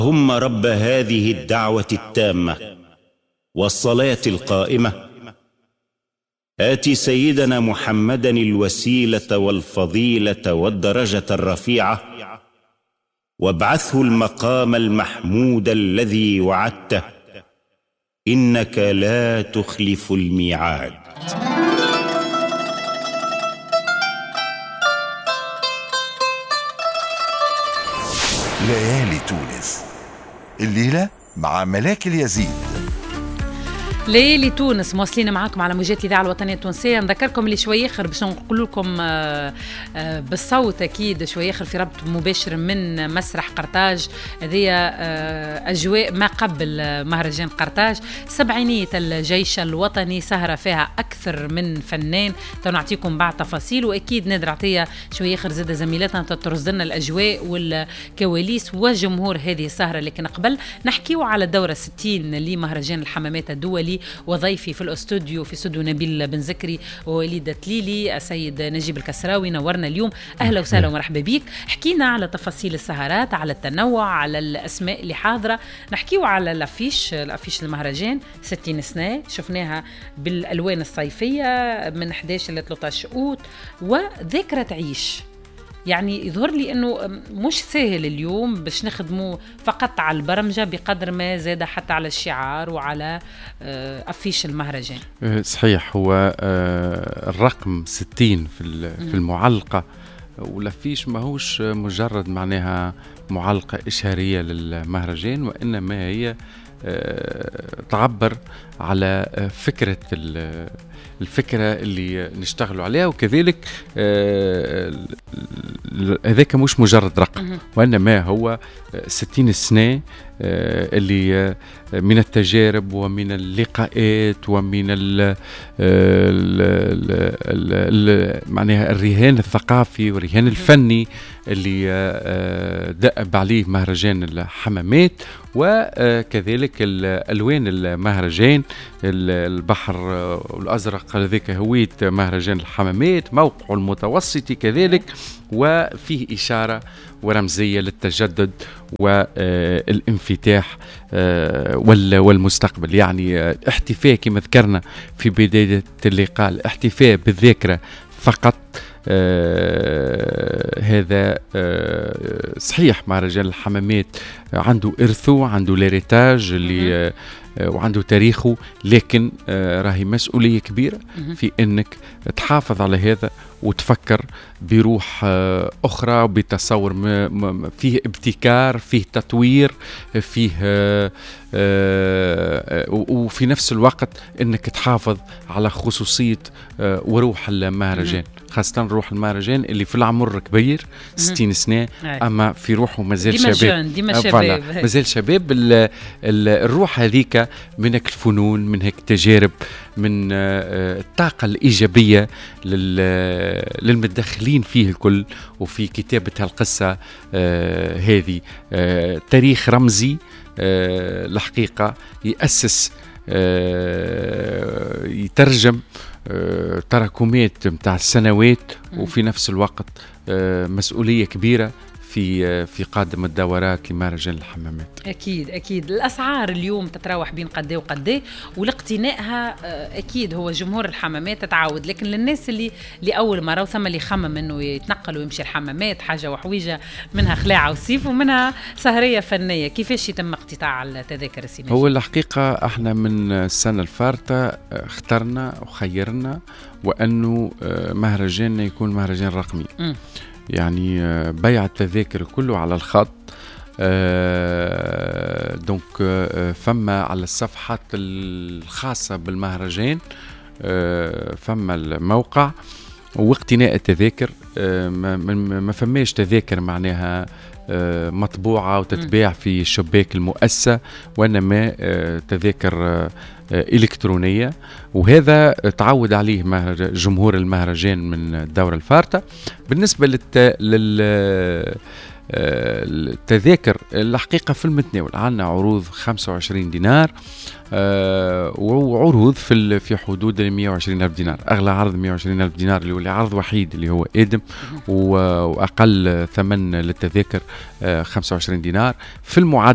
اللهم رب هذه الدعوة التامة والصلاة القائمة آت سيدنا محمدا الوسيلة والفضيلة والدرجة الرفيعة وابعثه المقام المحمود الذي وعدته إنك لا تخلف الميعاد. ليالي تونس الليلة مع ملاك اليزيد. ليالي تونس مواصلين معاكم على موجات الإذاعة الوطنية التونسية. نذكركم اللي شويخر باش نقول لكم بالصوت أكيد شويخر في ربط مباشر من مسرح قرطاج. هذه أجواء ما قبل مهرجان قرطاج، سبعينية الجيش الوطني، سهرة فيها أكثر من فنان نعطيكم بعض تفاصيل، وأكيد نادر عطية شويخر زادة زميلتنا تترصد لنا الأجواء والكواليس وجمهور هذه السهرة. لكن قبل نحكيو على الدورة 60 لمهرجان الحمامات الدولي، وضيفي في الاستوديو في استوديو نبيل بن زكري ووليدة تليلي السيد نجيب الكسراوي نورنا اليوم. أهلا وسهلا ومرحبا بك. حكينا على تفاصيل السهرات، على التنوع، على الأسماء اللي حاضرة. نحكيو على الأفيش المهرجان 60 سنة، شفناها بالألوان الصيفية من 11 ل 13 أوت، وذكرى تعيش. يعني يظهر لي أنه مش سهل اليوم باش نخدمه فقط على البرمجة بقدر ما زاد حتى على الشعار وعلى أفيش المهرجان. صحيح، هو الرقم 60 في المعلقة والأفيش ما هوش مجرد معناها معلقة إشارية للمهرجان، وإنما هي تعبر على الفكرة اللي نشتغلوا عليها، وكذلك هذاك مش مجرد رقم، وإنما هو 60 سنة اللي من التجارب ومن اللقاءات ومن معناها الرهان الثقافي والرهان الفني اللي دأب عليه مهرجان الحمامات، وكذلك الألوان المهرجان البحر الأزرق هذاك هوية مهرجان الحمامات، موقعه المتوسطي كذلك، وفيه إشارة ورمزية للتجدد والانفتاح والمستقبل. يعني احتفاء كما ذكرنا في بداية اللقاء، الاحتفاء بالذاكرة فقط. هذا صحيح مهرجان الحمامات عنده إرثه، عنده ليريتاج اللي وعنده تاريخه، لكن راهي مسؤولية كبيرة في أنك تحافظ على هذا وتفكر بروح أخرى، بتصور فيه ابتكار، فيه تطوير، فيه وفي نفس الوقت أنك تحافظ على خصوصية وروح المهرجان، خاصة روح المهرجان اللي في العمر كبير 60 سنة، أما في روحه مازال شباب، مازال شباب. الروح هذيك من هيك الفنون، من هيك تجارب، من الطاقة الإيجابية للمتدخلين فيه الكل وفي كتابة هالقصة هذه. تاريخ رمزي الحقيقة يأسس يترجم تراكمات متاع السنوات، وفي نفس الوقت مسؤولية كبيرة في قادم الدورات لمهرجان الحمامات. أكيد الأسعار اليوم تتراوح بين قد ايه وقد ايه، والاقتنائها أكيد هو جمهور الحمامات تتعود، لكن للناس اللي لأول مرة وثم اللي خمم إنه يتنقل ويمشي الحمامات حاجة وحويجة، منها خلاعة وصيف ومنها سهرية فنية، كيفاش يتم اقتطاع التذاكر السينمائية؟ هو الحقيقة احنا من السنة الفارطة اخترنا وخيرنا وأنه مهرجاننا يكون مهرجان رقمي. يعني بيع التذاكر كله على الخط. دونك فما على الصفحات الخاصة بالمهرجان فما الموقع واقتناء التذاكر. ما فماش تذاكر معناها مطبوعة وتتباع في شباك المؤسسة، وإنما تذاكر إلكترونية، وهذا تعود عليه جمهور المهرجان من الدورة الفارطة. بالنسبة التذاكر الحقيقة في المتناول، عندنا عروض 25 دينار وعروض في حدود 120,000 دينار. أغلى عرض 120,000 دينار اللي هو عرض وحيد اللي هو آدم، وأقل ثمن للتذاكر 25 دينار. في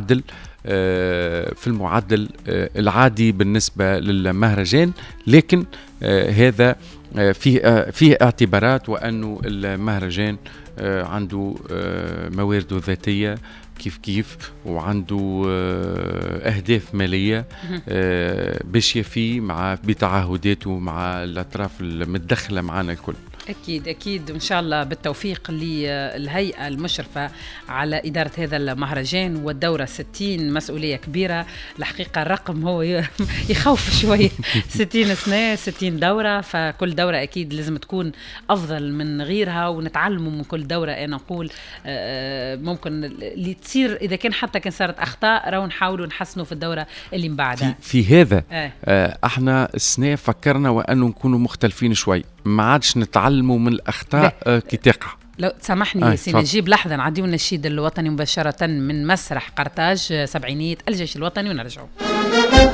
المعدل العادي بالنسبة للمهرجان، لكن هذا فيه اعتبارات، وأنه المهرجان عنده موارده الذاتية كيف وعنده أهداف مالية باش يفي بتعهداته مع الأطراف المتدخلة معنا الكل. أكيد وإن شاء الله بالتوفيق للهيئة المشرفة على إدارة هذا المهرجان. والدورة 60 مسؤولية كبيرة الحقيقة، الرقم هو يخوف شوية. 60 سنة 60 دورة، فكل دورة أكيد لازم تكون أفضل من غيرها، ونتعلموا من كل دورة. أنا أقول ممكن اللي تصير إذا كان حتى كان صارت أخطاء راو نحاولوا نحسنوا في الدورة اللي من بعدها. في هذا احنا السنة فكرنا وأنه نكونوا مختلفين شوي، ما عادش نتعلموا من الأخطاء كي تقع. لو تسامحني ياسين نجيب لحظة نعديو النشيد الوطني مباشرة من مسرح قرطاج 70 الجيش الوطني ونرجعوا.